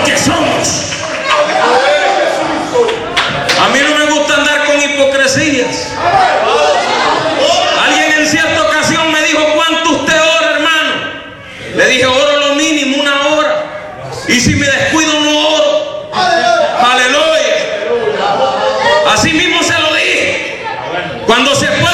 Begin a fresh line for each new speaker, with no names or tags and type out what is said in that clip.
lo que somos.
A mí no me gusta andar con hipocresías. Alguien en cierta ocasión me dijo: ¿cuánto usted ora, hermano? Le dije: oro lo mínimo, 1 hora. Y si me descuido, no oro. Aleluya. Así mismo se lo dije. Cuando se puede